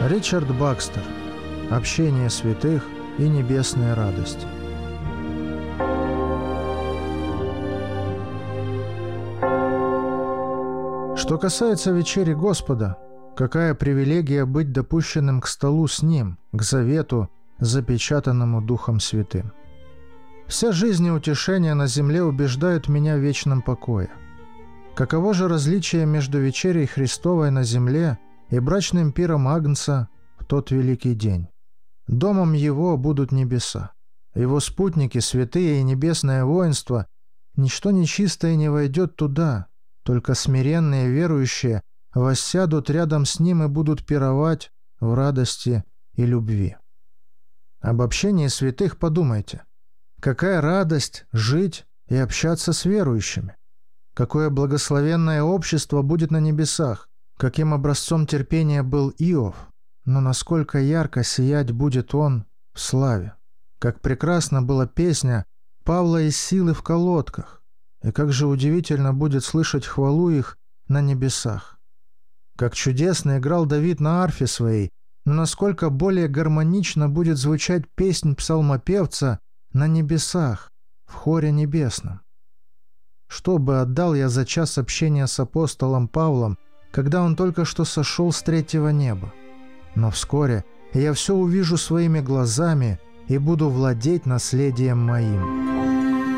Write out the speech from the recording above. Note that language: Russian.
Ричард Бакстер. Общение святых и небесные радости. Что касается вечери Господа, какая привилегия быть допущенным к столу с Ним, к завету, запечатанному Духом Святым. Вся жизнь и утешение на земле убеждают меня в вечном покое. Каково же различие между вечерей Христовой на земле и брачным пиром Агнца в тот великий день? Домом Его будут небеса. Его спутники, святые и небесное воинство, ничто нечистое не войдет туда, только смиренные верующие воссядут рядом с Ним и будут пировать в радости и любви. Об общении святых подумайте. Какая радость жить и общаться с верующими! Какое благословенное общество будет на небесах! Каким образцом терпения был Иов! Но насколько ярко сиять будет он в славе! Как прекрасна была песня Павла из силы в колодках! И как же удивительно будет слышать хвалу их на небесах! Как чудесно играл Давид на арфе своей, но насколько более гармонично будет звучать песнь псалмопевца на небесах, в хоре небесном! Что бы отдал я за час общения с апостолом Павлом, когда он только что сошел с третьего неба? Но вскоре я все увижу своими глазами и буду владеть наследием моим.